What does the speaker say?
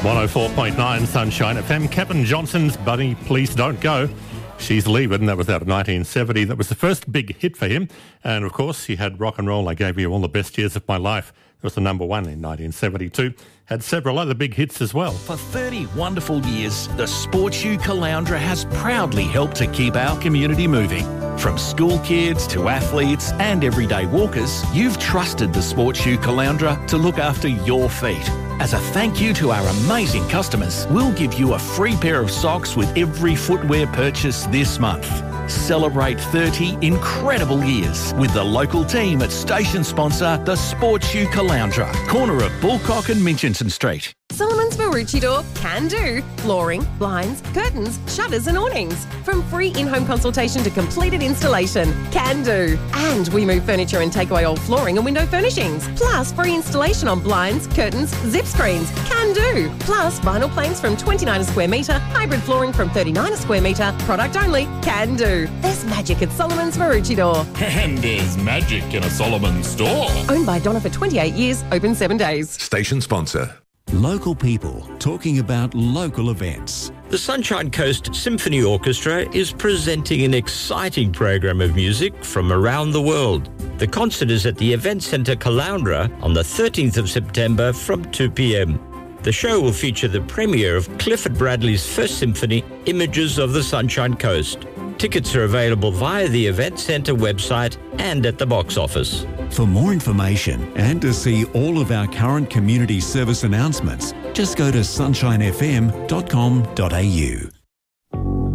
104.9 Sunshine FM. Kevin Johnson's Buddy, Please Don't Go. She's Leaving, that was out of 1970. That was the first big hit for him. And, of course, he had Rock and Roll, I Gave You All the Best Years of My Life. It was the number one in 1972. Had several other big hits as well. For 30 wonderful years, the Sports U Caloundra has proudly helped to keep our community moving. From school kids to athletes and everyday walkers, you've trusted the Sports U Caloundra to look after your feet. As a thank you to our amazing customers, we'll give you a free pair of socks with every footwear purchase this month. Celebrate 30 incredible years with the local team at station sponsor, the Sports U Caloundra, corner of Bullcock and Minchinson Street. Solomon's Maroochydore can do. Flooring, blinds, curtains, shutters and awnings. From free in-home consultation to completed installation. Can do. And we move furniture and take away old flooring and window furnishings. Plus free installation on blinds, curtains, zip screens. Can do. Plus vinyl planks from 29 a square metre, hybrid flooring from 39 a square metre. Product only. Can do. There's magic at Solomon's Maroochydore. And there's magic in a Solomon's store. Owned by Donna for 28 years, open 7 days. Station sponsor. Local people talking about local events. The Sunshine Coast Symphony Orchestra is presenting an exciting program of music from around the world. The concert is at the Event Centre Caloundra on the 13th of September from 2 p.m. The show will feature the premiere of Clifford Bradley's first symphony, Images of the Sunshine Coast. Tickets are available via the Event Centre website and at the box office. For more information and to see all of our current community service announcements, just go to sunshinefm.com.au.